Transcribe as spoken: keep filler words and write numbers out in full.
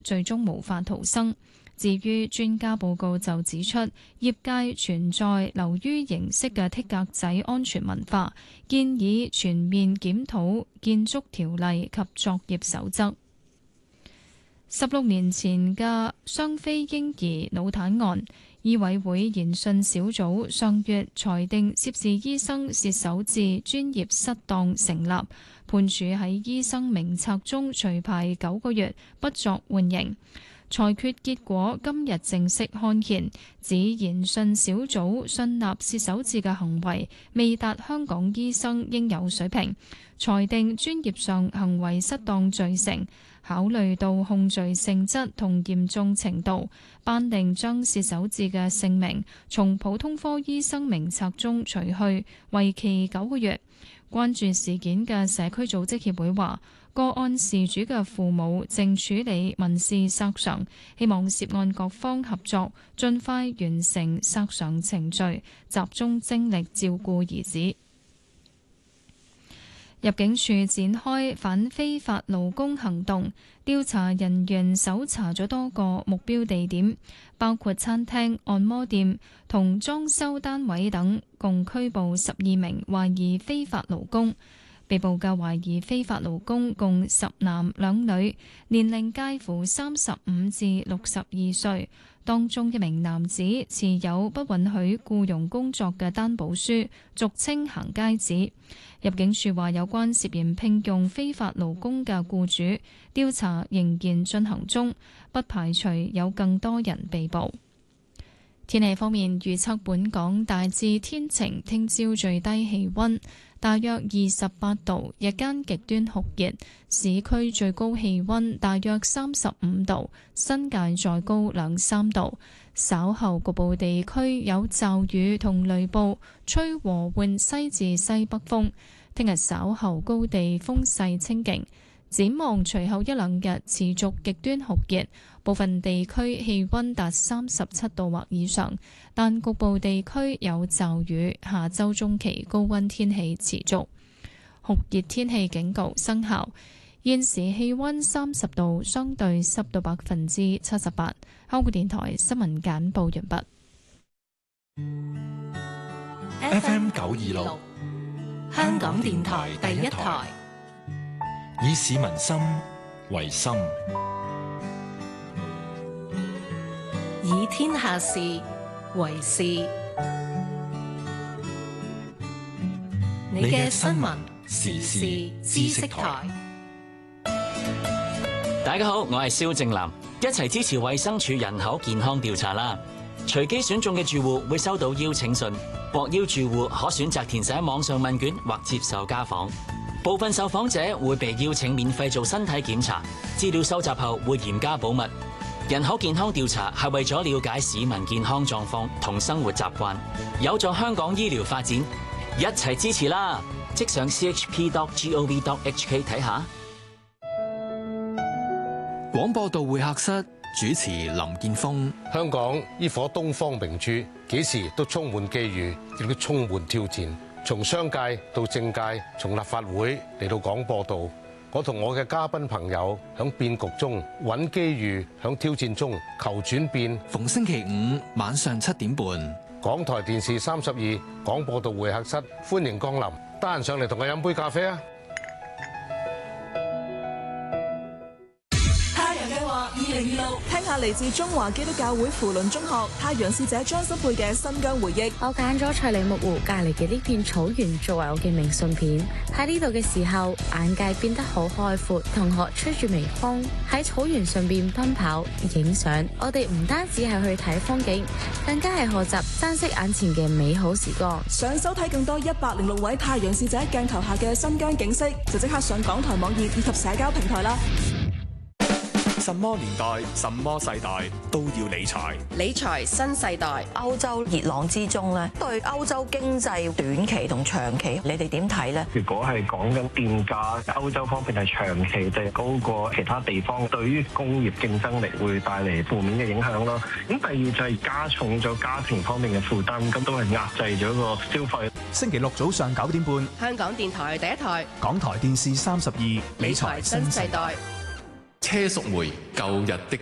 最終無法逃生。至於專家報告就指出，業界存在流於形式嘅剔格仔安全文化，建議全面檢討建築條例及作業守則。十六年前嘅雙非嬰兒腦癱案，醫委會研訊小組上月裁定涉事醫生弒手指專業失當成立，判處喺醫生名冊中除牌九個月，不作緩刑。裁決結果今日正式刊憲，指研訊小組信納弒手指嘅行為未達香港醫生應有水平，裁定專業上行為失當罪成。考慮到控罪性質同嚴重程度，頒令將弒手指嘅姓名從普通科醫生名冊中除去，為期九個月。關注事件嘅社區組織協會話，個案事主嘅父母正處理民事索償，希望涉案各方合作，盡快完成索償程序，集中精力照顧兒子。入境處展開反非法勞工行動，調查人員搜查咗多個目標地點，包括餐廳、按摩店同裝修單位等，共拘捕十二名懷疑非法勞工。被捕嘅懷疑非法勞工共十男兩女，年齡介乎三十五至六十二歲。當中一名男子持有不允許僱傭工作嘅擔保書，俗稱行街紙。入境處話，有關涉嫌聘用非法勞工嘅僱主，調查仍然進行中，不排除有更多人被捕。天氣方面預測，本港大致天晴，聽朝最低氣溫大約二十八度，日間極端酷熱，市區最高氣溫大約三十五度，新界再高兩三度。稍後局部地區有驟雨同雷暴，吹和緩西至西北風。聽日稍後高地風勢清勁，展望隨後一兩日持續極端酷熱，部分地區氣溫達三十七度或以上，但局部地區有驟雨。下周中期高溫天氣持續，酷熱天氣警告生效。現時氣溫三十度，相對濕度百分之七十八。香港電台新聞簡報完畢。F M 九二六，香港電台第一台，以市民心為心， 以天下事為事。你嘅新聞時事知識台。 大家好，我係蕭正楠，一齊支持衛生署人口健康調查啦！隨機選中嘅住戶會收到邀請信，獲邀住戶可選擇填寫網上問卷或接受家訪。部分受訪者會被邀請免費做身體檢查，資料收集後會嚴加保密。人口健康調查係為咗了解市民健康狀況同生活習慣，有助香港醫療發展，一齊支持啦！即上 c h p dot gov dot h k 睇下。 廣播道會客室主持林健鋒。 香港呢顆東方明珠，幾時都充滿機遇，亦都充滿挑戰。從商界到政界，從立法會嚟到廣播道，我同我嘅嘉賓朋友響變局中揾機遇，響挑戰中求轉變。 逢星期五晚上七點半， 港台電視三十二廣播道會客室，歡迎降臨。得閒上嚟同我飲杯咖啡啊！ 二零二六，聽下嚟自中華基督教會扶輪中學太陽使者張心佩嘅新疆回憶。 我揀咗翠梨木湖隔籬嘅呢片草原作為我嘅明信片。喺呢度嘅時候，眼界變得好開闊。同學吹住微風喺草原上邊奔跑影相。我哋唔單止係去睇風景，更加係學習珍惜眼前嘅美好時光。 想收睇更多一百零六位太陽使者鏡頭下嘅新疆景色，就即刻上港台網頁以及社交平台啦。 什麼年代、什麼世代都要理財。 理財新世代， 歐洲熱浪之中咧，對歐洲經濟短期同長期，你哋點睇咧？ 如果係講緊電價，歐洲方面係長期就係高過其他地方，對於工業競爭力會帶嚟負面嘅影響咯。咁第二就係加重咗家庭方面嘅負擔，咁都係壓制咗個消費。 星期六早上九點半， 香港電台第一台， 港台電視三十二，理財新世代。 車淑梅舊日的